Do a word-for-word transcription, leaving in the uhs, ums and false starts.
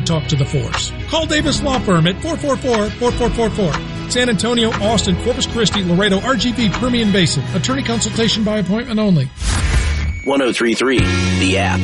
talk to the force. Call Davis Law Firm at four four four, four four four four. San Antonio, Austin, Corpus Christi, Laredo, R G V, Permian Basin. Attorney consultation by appointment only. one oh three point three, The App.